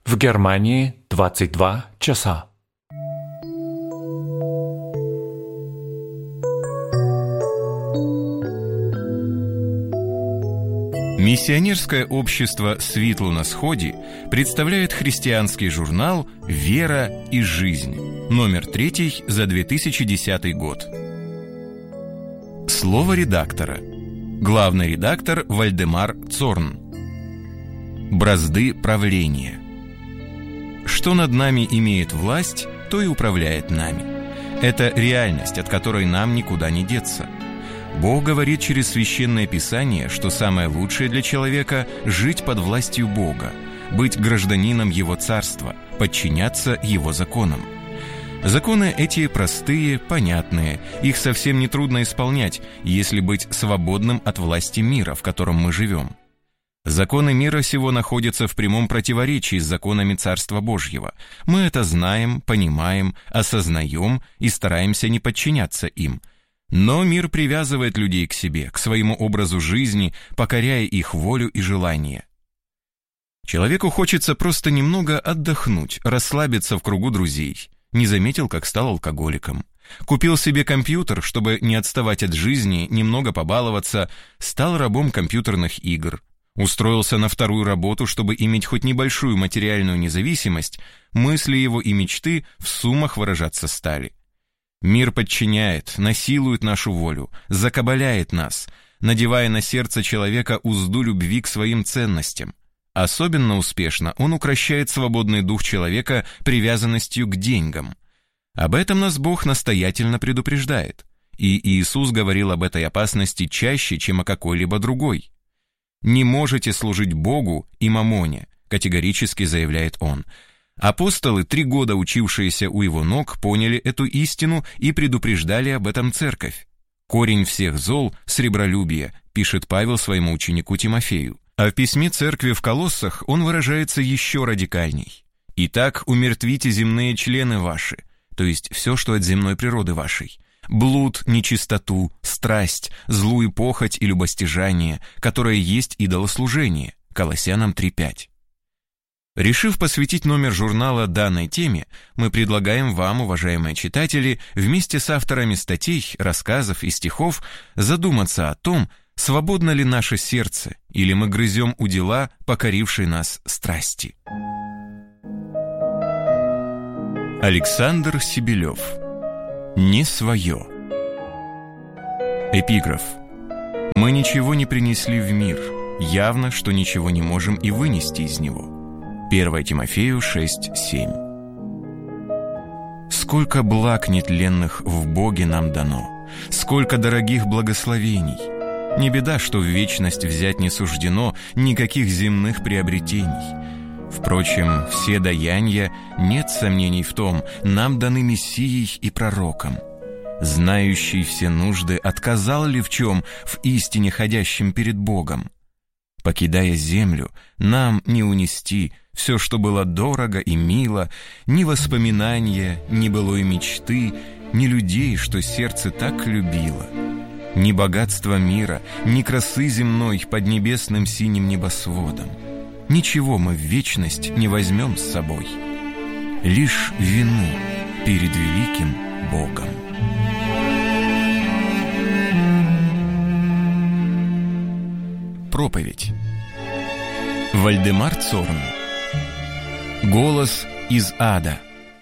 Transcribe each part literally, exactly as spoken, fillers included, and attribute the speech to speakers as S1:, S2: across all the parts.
S1: В Германии двадцать два часа.
S2: Миссионерское общество «Світло на Сході» представляет христианский журнал «Вера и жизнь», номер третий за две тысячи десятый год. Слово редактора. Главный редактор Вальдемар Цорн. Бразды правления. Что над нами имеет власть, то и управляет нами. Это реальность, от которой нам никуда не деться. Бог говорит через Священное Писание, что самое лучшее для человека – жить под властью Бога, быть гражданином Его Царства, подчиняться Его законам. Законы эти простые, понятные, их совсем не трудно исполнять, если быть свободным от власти мира, в котором мы живем. Законы мира сего находятся в прямом противоречии с законами Царства Божьего. Мы это знаем, понимаем, осознаем и стараемся не подчиняться им. Но мир привязывает людей к себе, к своему образу жизни, покоряя их волю и желания. Человеку хочется просто немного отдохнуть, расслабиться в кругу друзей. Не заметил, как стал алкоголиком. Купил себе компьютер, чтобы не отставать от жизни, немного побаловаться, стал рабом компьютерных игр. Устроился на вторую работу, чтобы иметь хоть небольшую материальную независимость, мысли его и мечты в суммах выражаться стали. Мир подчиняет, насилует нашу волю, закабаляет нас, надевая на сердце человека узду любви к своим ценностям. Особенно успешно он укрощает свободный дух человека привязанностью к деньгам. Об этом нас Бог настоятельно предупреждает. И Иисус говорил об этой опасности чаще, чем о какой-либо другой. «Не можете служить Богу и мамоне», категорически заявляет он. Апостолы, три года учившиеся у его ног, поняли эту истину и предупреждали об этом церковь. «Корень всех зол – сребролюбие», пишет Павел своему ученику Тимофею. А в письме церкви в Колоссах он выражается еще радикальней. «Итак, умертвите земные члены ваши», то есть все, что от земной природы вашей. Блуд, нечистоту, страсть, злую похоть и любостяжание, которое есть идолослужение. Колоссянам три пять. Решив посвятить номер журнала данной теме, мы предлагаем вам, уважаемые читатели, вместе с авторами статей, рассказов и стихов задуматься о том, свободно ли наше сердце, или мы грызем удила, покорившей нас страсти. Александр Сибелев. Не свое. Эпиграф. Мы ничего не принесли в мир, явно, что ничего не можем и вынести из него. первое Тимофею шесть семь. Сколько благ нетленных в Боге нам дано, сколько дорогих благословений. Не беда, что в вечность взять не суждено никаких земных приобретений. Впрочем, все даяния, нет сомнений в том, нам даны Мессией и пророком. Знающий все нужды отказал ли в чем в истине ходящим перед Богом? Покидая землю, нам не унести все, что было дорого и мило, ни воспоминания, ни былой мечты, ни людей, что сердце так любило. Ни богатства мира, ни красы земной под небесным синим небосводом. Ничего мы в вечность не возьмем с собой, лишь вину перед великим Богом. Проповедь. Вальдемар Цорн. Голос из ада.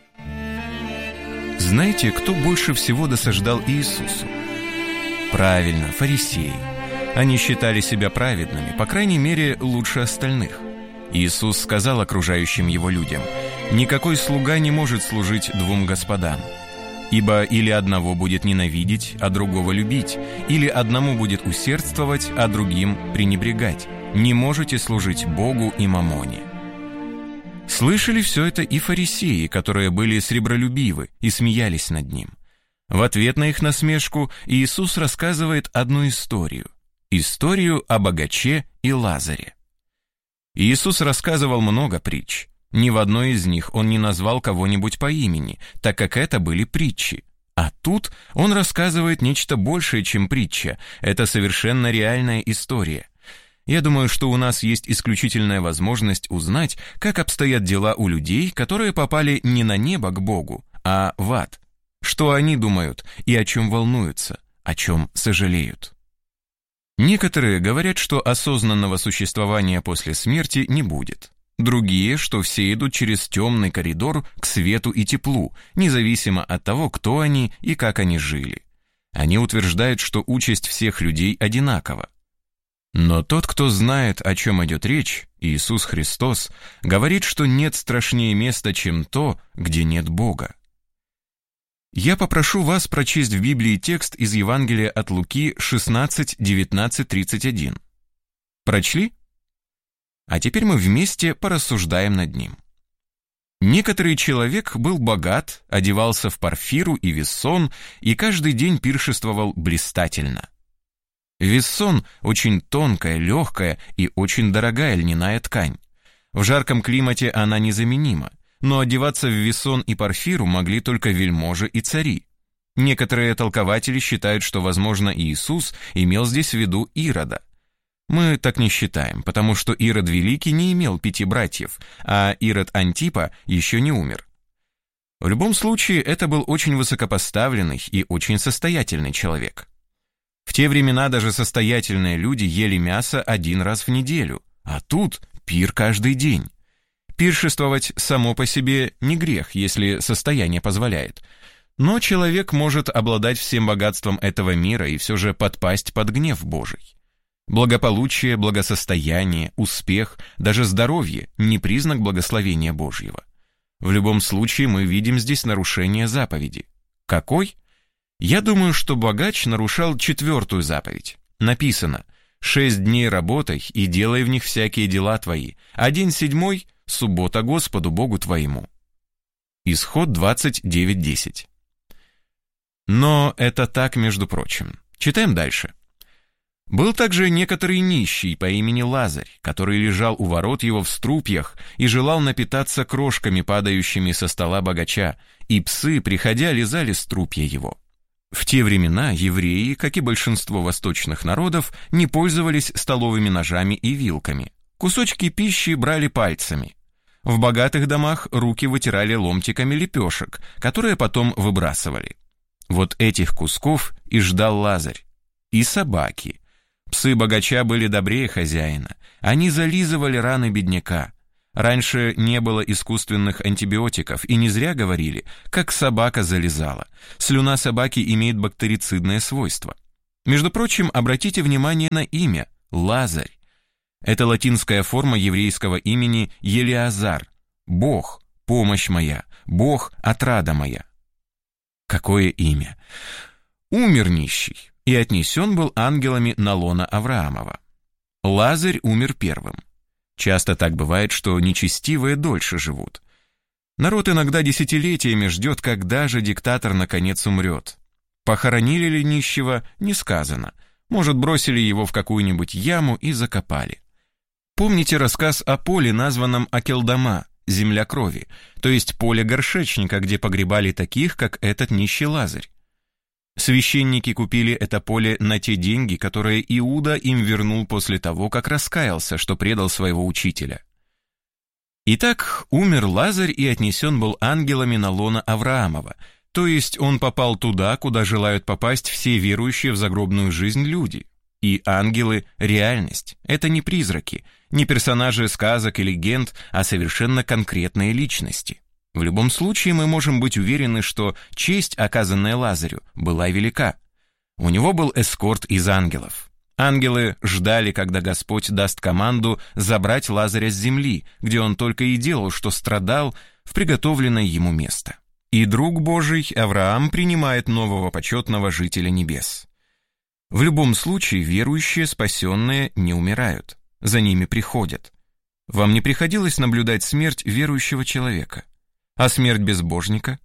S2: Знаете, кто больше всего досаждал Иисусу? Правильно, фарисеи. Они считали себя праведными, по крайней мере, лучше остальных. Иисус сказал окружающим его людям: «Никакой слуга не может служить двум господам, ибо или одного будет ненавидеть, а другого любить, или одному будет усердствовать, а другим пренебрегать. Не можете служить Богу и мамоне». Слышали все это и фарисеи, которые были сребролюбивы и смеялись над ним. В ответ на их насмешку Иисус рассказывает одну историю. Историю о богаче и Лазаре. Иисус рассказывал много притч. Ни в одной из них он не назвал кого-нибудь по имени, так как это были притчи. А тут он рассказывает нечто большее, чем притча. Это совершенно реальная история. Я думаю, что у нас есть исключительная возможность узнать, как обстоят дела у людей, которые попали не на небо к Богу, а в ад. Что они думают и о чем волнуются, о чем сожалеют. Некоторые говорят, что осознанного существования после смерти не будет. Другие, что все идут через темный коридор к свету и теплу, независимо от того, кто они и как они жили. Они утверждают, что участь всех людей одинакова. Но тот, кто знает, о чем идет речь, Иисус Христос, говорит, что нет страшнее места, чем то, где нет Бога. Я попрошу вас прочесть в Библии текст из Евангелия от Луки шестнадцать, девятнадцать, тридцать один. Прочли? А теперь мы вместе порассуждаем над ним. Некоторый человек был богат, одевался в парфиру и вессон и каждый день пиршествовал блистательно. Вессон – очень тонкая, легкая и очень дорогая льняная ткань. В жарком климате она незаменима, но одеваться в вессон и парфиру могли только вельможи и цари. Некоторые толкователи считают, что, возможно, Иисус имел здесь в виду Ирода. Мы так не считаем, потому что Ирод Великий не имел пяти братьев, а Ирод Антипа еще не умер. В любом случае, это был очень высокопоставленный и очень состоятельный человек. В те времена даже состоятельные люди ели мясо один раз в неделю, а тут пир каждый день. Пиршествовать само по себе не грех, если состояние позволяет. Но человек может обладать всем богатством этого мира и все же подпасть под гнев Божий. Благополучие, благосостояние, успех, даже здоровье – не признак благословения Божьего. В любом случае мы видим здесь нарушение заповеди. Какой? Я думаю, что богач нарушал четвертую заповедь. Написано: «Шесть дней работай и делай в них всякие дела твои, а день седьмой – суббота Господу Богу твоему». Исход двадцать девять десять. Но это так, между прочим. Читаем дальше. «Был также некоторый нищий по имени Лазарь, который лежал у ворот его в струпьях и желал напитаться крошками, падающими со стола богача, и псы, приходя, лизали струпья его». В те времена евреи, как и большинство восточных народов, не пользовались столовыми ножами и вилками. Кусочки пищи брали пальцами. В богатых домах руки вытирали ломтиками лепешек, которые потом выбрасывали. Вот этих кусков и ждал Лазарь. И собаки. Псы богача были добрее хозяина. Они зализывали раны бедняка. Раньше не было искусственных антибиотиков, и не зря говорили, как собака зализала. Слюна собаки имеет бактерицидное свойство. Между прочим, обратите внимание на имя – Лазарь. Это латинская форма еврейского имени Елиазар. Бог, помощь моя, Бог, отрада моя. Какое имя? Умер нищий, и отнесен был ангелами на лоно Авраамова. Лазарь умер первым. Часто так бывает, что нечестивые дольше живут. Народ иногда десятилетиями ждет, когда же диктатор наконец умрет. Похоронили ли нищего, не сказано. Может, бросили его в какую-нибудь яму и закопали. Помните рассказ о поле, названном Акелдама, земля крови, то есть поле горшечника, где погребали таких, как этот нищий Лазарь? Священники купили это поле на те деньги, которые Иуда им вернул после того, как раскаялся, что предал своего учителя. Итак, умер Лазарь и отнесен был ангелами на лоно Авраамова, то есть он попал туда, куда желают попасть все верующие в загробную жизнь люди. И ангелы – реальность, это не призраки, не персонажи сказок и легенд, а совершенно конкретные личности. В любом случае мы можем быть уверены, что честь, оказанная Лазарю, была велика. У него был эскорт из ангелов. Ангелы ждали, когда Господь даст команду забрать Лазаря с земли, где он только и делал, что страдал, в приготовленное ему место. И друг Божий, Авраам, принимает нового почетного жителя небес. В любом случае верующие, спасенные, не умирают. За ними приходят. Вам не приходилось наблюдать смерть верующего человека? А смерть безбожника?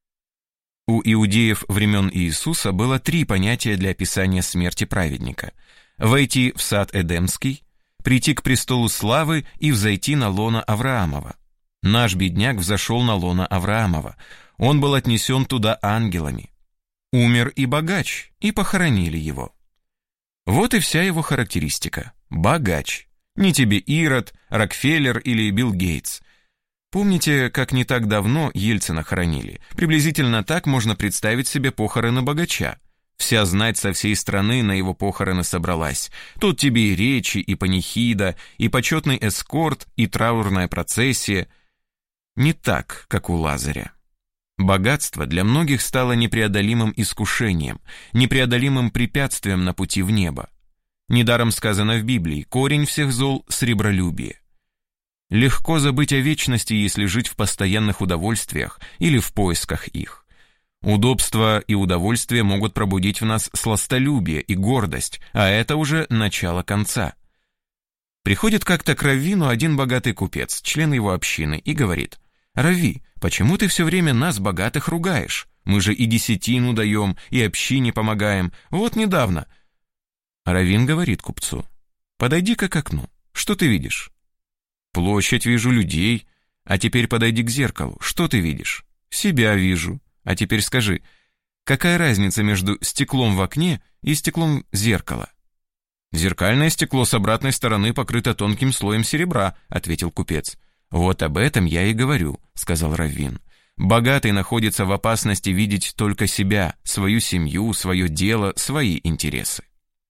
S2: У иудеев времен Иисуса было три понятия для описания смерти праведника: войти в сад Эдемский, прийти к престолу славы и взойти на лоно Авраамова. Наш бедняк взошел на лоно Авраамова, он был отнесен туда ангелами. Умер и богач, и похоронили его. Вот и вся его характеристика. Богач. Не тебе Ирод, Рокфеллер или Билл Гейтс. Помните, как не так давно Ельцина хоронили? Приблизительно так можно представить себе похороны богача. Вся знать со всей страны на его похороны собралась. Тут тебе и речи, и панихида, и почетный эскорт, и траурная процессия. Не так, как у Лазаря. Богатство для многих стало непреодолимым искушением, непреодолимым препятствием на пути в небо. Недаром сказано в Библии: корень всех зол – сребролюбие. Легко забыть о вечности, если жить в постоянных удовольствиях или в поисках их. Удобство и удовольствие могут пробудить в нас сластолюбие и гордость, а это уже начало конца. Приходит как-то к раввину один богатый купец, член его общины, и говорит: «Равви, почему ты все время нас, богатых, ругаешь? Мы же и десятину даем, и общине помогаем. Вот недавно». Раввин говорит купцу: «Подойди-ка к окну. Что ты видишь?» «Площадь вижу, людей. А теперь подойди к зеркалу. Что ты видишь?» «Себя вижу. А теперь скажи, какая разница между стеклом в окне и стеклом зеркала?» «Зеркальное стекло с обратной стороны покрыто тонким слоем серебра», — ответил купец. «Вот об этом я и говорю», — сказал раввин. «Богатый находится в опасности видеть только себя, свою семью, свое дело, свои интересы».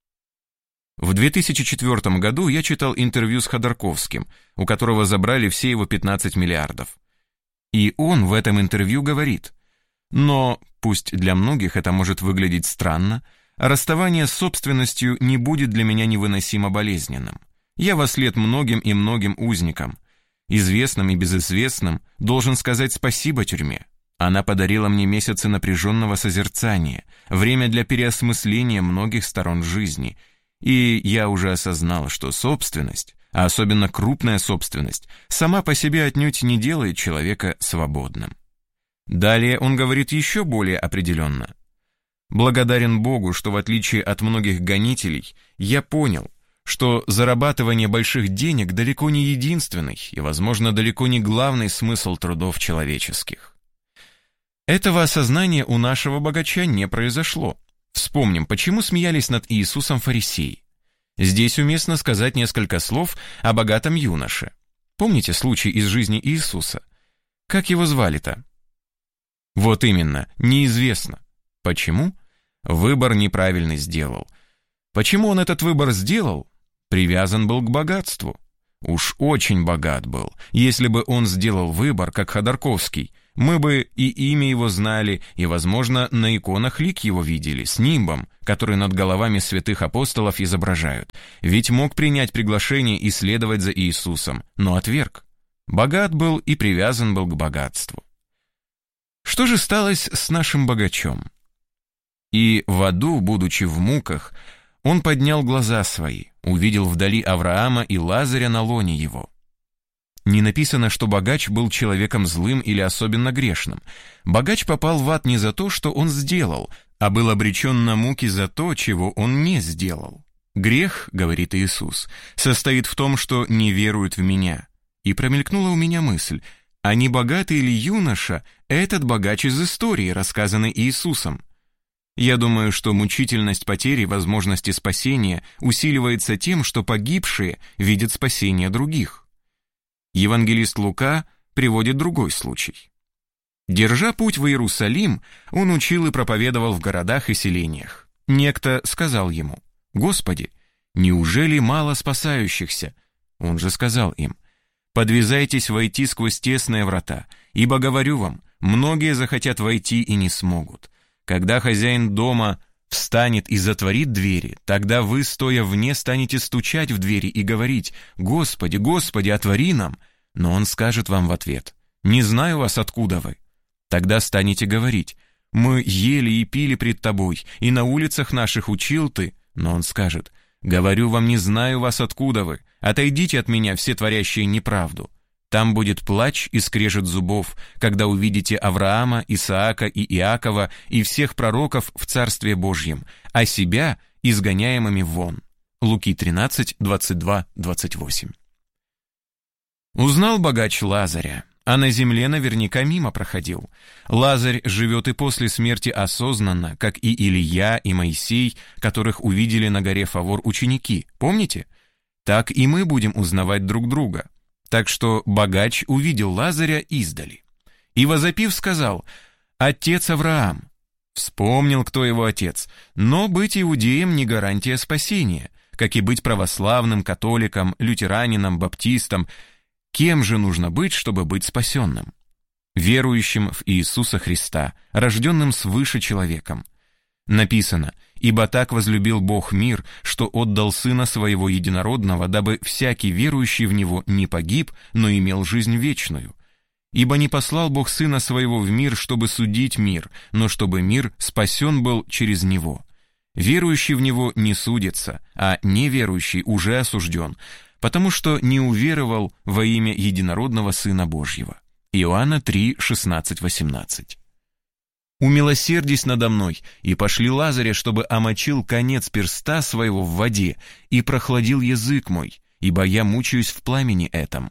S2: В две тысячи четвёртом году я читал интервью с Ходорковским, у которого забрали все его пятнадцать миллиардов. И он в этом интервью говорит: «Но, пусть для многих это может выглядеть странно, расставание с собственностью не будет для меня невыносимо болезненным. Я во след многим и многим узникам, известным и безызвестным, должен сказать спасибо тюрьме. Она подарила мне месяцы напряженного созерцания, время для переосмысления многих сторон жизни, и я уже осознал, что собственность, а особенно крупная собственность, сама по себе отнюдь не делает человека свободным». Далее он говорит еще более определенно: «Благодарен Богу, что в отличие от многих гонителей, я понял, что зарабатывание больших денег далеко не единственный и, возможно, далеко не главный смысл трудов человеческих». Этого осознания у нашего богача не произошло. Вспомним, почему смеялись над Иисусом фарисеи. Здесь уместно сказать несколько слов о богатом юноше. Помните случай из жизни Иисуса? Как его звали-то? Вот именно, неизвестно. Почему? Выбор неправильный сделал. Почему он этот выбор сделал? Привязан был к богатству. Уж очень богат был. Если бы он сделал выбор, как Ходорковский, мы бы и имя его знали, и, возможно, на иконах лик его видели, с нимбом, который над головами святых апостолов изображают. Ведь мог принять приглашение и следовать за Иисусом, но отверг. Богат был и привязан был к богатству. Что же сталось с нашим богачом? «И в аду, будучи в муках, он поднял глаза свои, увидел вдали Авраама и Лазаря на лоне его». Не написано, что богач был человеком злым или особенно грешным. Богач попал в ад не за то, что он сделал, а был обречен на муки за то, чего он не сделал. «Грех, — говорит Иисус, — состоит в том, что не веруют в Меня». И промелькнула у меня мысль: а не богатый ли юноша этот богач из истории, рассказанной Иисусом? Я думаю, что мучительность потери возможности спасения усиливается тем, что погибшие видят спасение других. Евангелист Лука приводит другой случай. Держа путь в Иерусалим, он учил и проповедовал в городах и селениях. Некто сказал ему: «Господи, неужели мало спасающихся?» Он же сказал им: «Подвязайтесь войти сквозь тесные врата, ибо, говорю вам, многие захотят войти и не смогут. Когда хозяин дома встанет и затворит двери, тогда вы, стоя вне, станете стучать в двери и говорить: Господи, Господи, отвори нам!» Но он скажет вам в ответ: «Не знаю вас, откуда вы». Тогда станете говорить: «Мы ели и пили пред тобой, и на улицах наших учил ты». Но он скажет: «Говорю вам, не знаю вас, откуда вы. Отойдите от меня, все творящие неправду». Там будет плач и скрежет зубов, когда увидите Авраама, Исаака и Иакова и всех пророков в Царстве Божьем, а себя изгоняемыми вон. Луки тринадцать, двадцать два, двадцать восемь. Узнал богач Лазаря, а на земле наверняка мимо проходил. Лазарь живет и после смерти осознанно, как и Илия и Моисей, которых увидели на горе Фавор ученики. Помните? так и мы будем узнавать друг друга. Так что богач увидел Лазаря издали. И, возопив, сказал: «Отец Авраам». Вспомнил, кто его отец, но быть иудеем не гарантия спасения, как и быть православным, католиком, лютеранином, баптистом. Кем же нужно быть, чтобы быть спасенным? Верующим в Иисуса Христа, рожденным свыше человеком. Написано: «Ибо так возлюбил Бог мир, что отдал Сына Своего Единородного, дабы всякий верующий в Него не погиб, но имел жизнь вечную. Ибо не послал Бог Сына Своего в мир, чтобы судить мир, но чтобы мир спасен был через Него. Верующий в Него не судится, а неверующий уже осужден, потому что не уверовал во имя Единородного Сына Божьего». Иоанна три, шестнадцать, восемнадцать. «Умилосердись надо мной, и пошли Лазаря, чтобы омочил конец перста своего в воде, и прохладил язык мой, ибо я мучаюсь в пламени этом».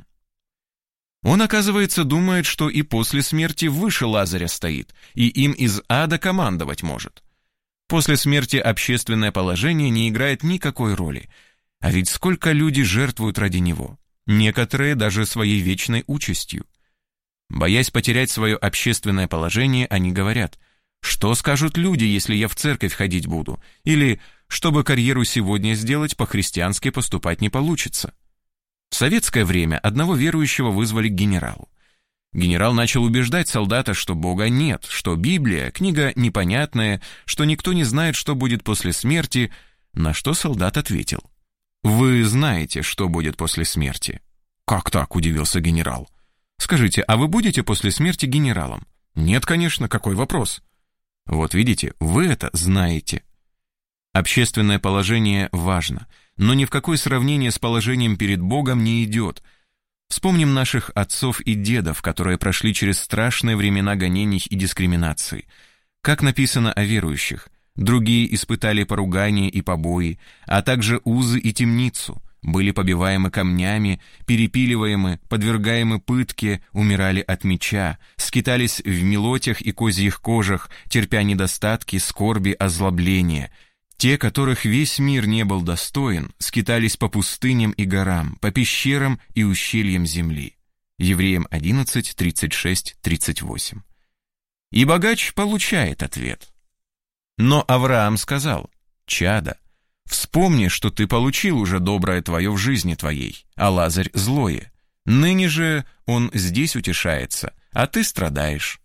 S2: Он, оказывается, думает, что и после смерти выше Лазаря стоит, и им из ада командовать может. После смерти общественное положение не играет никакой роли, а ведь сколько люди жертвуют ради него, некоторые даже своей вечной участью. Боясь потерять свое общественное положение, они говорят: «Что скажут люди, если я в церковь ходить буду?» Или «Чтобы карьеру сегодня сделать, по-христиански поступать не получится». В советское время одного верующего вызвали к генералу. Генерал начал убеждать солдата, что Бога нет, что Библия — книга непонятная, что никто не знает, что будет после смерти, на что солдат ответил: «Вы знаете, что будет после смерти». «Как так?» — удивился генерал. «Скажите, а вы будете после смерти генералом?» «Нет, конечно, какой вопрос?» Вот видите, вы это знаете. Общественное положение важно, но ни в какое сравнение с положением перед Богом не идет. Вспомним наших отцов и дедов, которые прошли через страшные времена гонений и дискриминации. Как написано о верующих: другие испытали поругание и побои, а также узы и темницу, были побиваемы камнями, перепиливаемы, подвергаемы пытке, умирали от меча, скитались в мелотях и козьих кожах, терпя недостатки, скорби, озлобления. Те, которых весь мир не был достоин, скитались по пустыням и горам, по пещерам и ущельям земли. Евреям одиннадцать, тридцать шесть, тридцать восемь. И богач получает ответ. Но Авраам сказал: «Чадо, вспомни, что ты получил уже доброе твое в жизни твоей, а Лазарь злое. Ныне же он здесь утешается, а ты страдаешь».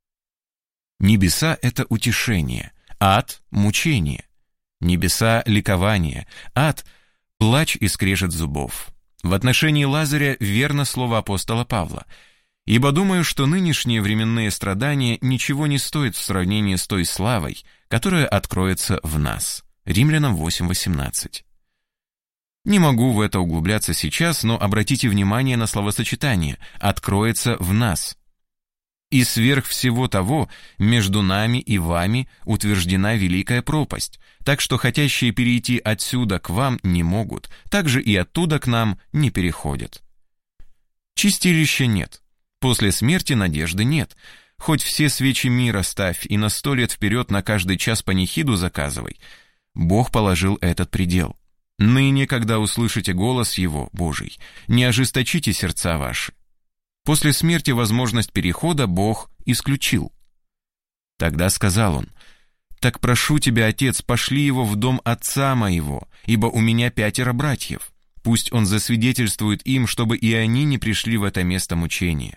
S2: Небеса — это утешение, ад — мучение. Небеса — ликование, ад — плач и скрежет зубов. В отношении Лазаря верно слово апостола Павла: «Ибо думаю, что нынешние временные страдания ничего не стоят в сравнении с той славой, которая откроется в нас». Римлянам восемь, восемнадцать. Не могу в это углубляться сейчас, но обратите внимание на словосочетание «откроется в нас». И сверх всего того, между нами и вами утверждена великая пропасть, так что хотящие перейти отсюда к вам не могут, так же и оттуда к нам не переходят. Чистилища нет. После смерти надежды нет. Хоть все свечи мира ставь и на сто лет вперед на каждый час панихиду заказывай. Бог положил этот предел. Ныне, когда услышите голос Его, Божий, не ожесточите сердца ваши. После смерти возможность перехода Бог исключил. Тогда сказал он: «Так прошу тебя, Отец, пошли его в дом отца моего, ибо у меня пятеро братьев. Пусть он засвидетельствует им, чтобы и они не пришли в это место мучения».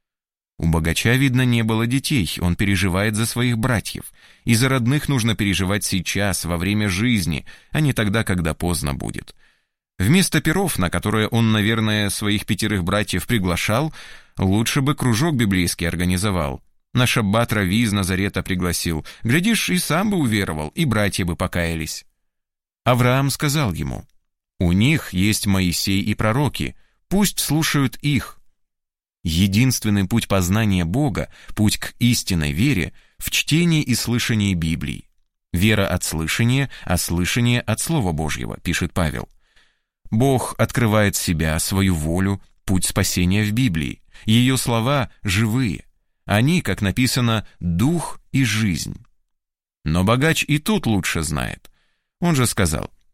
S2: У богача, видно, не было детей, он переживает за своих братьев. И за родных нужно переживать сейчас, во время жизни, а не тогда, когда поздно будет. Вместо перов, на которые он, наверное, своих пятерых братьев приглашал, лучше бы кружок библейский организовал. На шаббат рави из Назарета пригласил. Глядишь, и сам бы уверовал, и братья бы покаялись. Авраам сказал ему: «У них есть Моисей и пророки, пусть слушают их». Единственный путь познания Бога, путь к истинной вере, в чтении и слышании Библии. Вера от слышания, а слышание от Слова Божьего, пишет Павел. Бог открывает себя, свою волю, путь спасения в Библии. Ее слова живые. Они, как написано, дух и жизнь. Но богач и тут лучше знает. Он же сказал: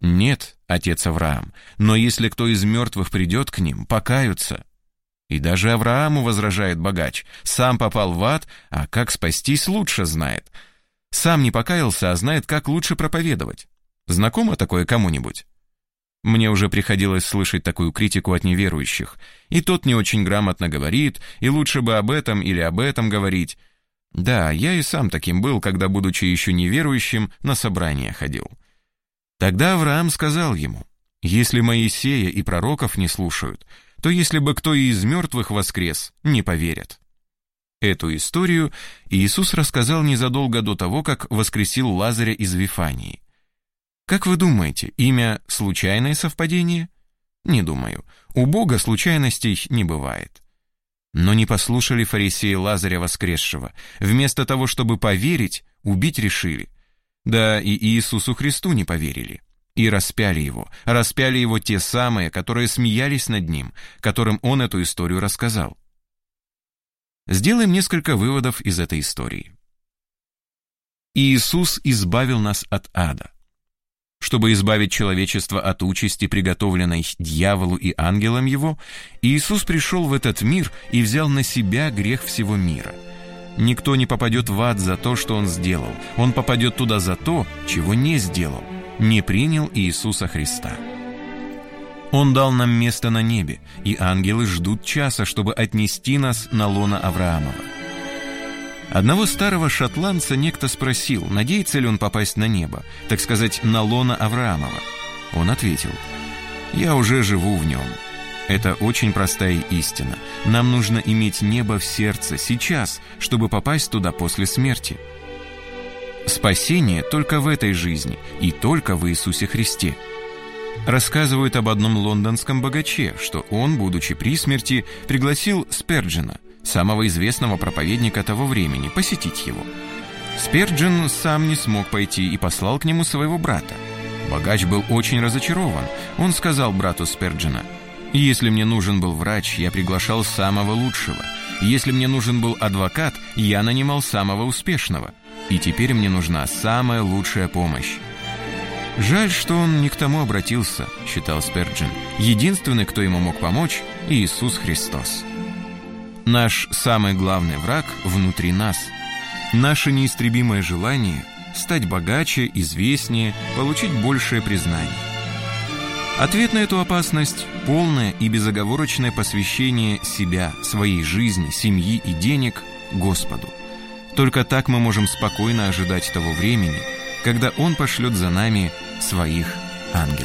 S2: Нет, отец Авраам, но если кто из мертвых придет к ним, покаются. И даже Аврааму возражает богач. Сам попал в ад, а как спастись лучше знает. Сам не покаялся, а знает, как лучше проповедовать. Знакомо такое кому-нибудь? Мне уже приходилось слышать такую критику от неверующих. И тот не очень грамотно говорит, и лучше бы об этом или об этом говорить. Да, я и сам таким был, когда, будучи еще неверующим, на собрания ходил. Тогда Авраам сказал ему: «Если Моисея и пророков не слушают, то если бы кто и из мертвых воскрес, не поверят». Эту историю Иисус рассказал незадолго до того, как воскресил Лазаря из Вифании. Как вы думаете, имя — случайное совпадение? Не думаю. У Бога случайностей не бывает. Но не послушали фарисеи Лазаря воскресшего. Вместо того, чтобы поверить, убить решили. Да и Иисусу Христу не поверили. И распяли его. Распяли его те самые, которые смеялись над ним, которым он эту историю рассказал. Сделаем несколько выводов из этой истории. Иисус избавил нас от ада. Чтобы избавить человечество от участи, приготовленной дьяволу и ангелам его, Иисус пришел в этот мир и взял на себя грех всего мира. Никто не попадет в ад за то, что он сделал. Он попадет туда за то, чего не сделал. Не принял Иисуса Христа. Он дал нам место на небе, и ангелы ждут часа, чтобы отнести нас на лоно Авраамова. Одного старого шотландца некто спросил, надеется ли он попасть на небо, так сказать, на лоно Авраамова. Он ответил: «Я уже живу в нем». Это очень простая истина. Нам нужно иметь небо в сердце сейчас, чтобы попасть туда после смерти. Спасение только в этой жизни и только в Иисусе Христе. Рассказывают об одном лондонском богаче, что он, будучи при смерти, пригласил Сперджена, самого известного проповедника того времени, посетить его. Сперджен сам не смог пойти и послал к нему своего брата. Богач был очень разочарован. Он сказал брату Сперджена: «Если мне нужен был врач, я приглашал самого лучшего. Если мне нужен был адвокат, я нанимал самого успешного. И теперь мне нужна самая лучшая помощь». «Жаль, что он не к тому обратился», — считал Сперджен. «Единственный, кто ему мог помочь — Иисус Христос». Наш самый главный враг внутри нас. Наше неистребимое желание стать богаче, известнее, получить большее признание. Ответ на эту опасность — полное и безоговорочное посвящение себя, своей жизни, семьи и денег Господу. Только так мы можем спокойно ожидать того времени, когда Он пошлет за нами своих ангелов.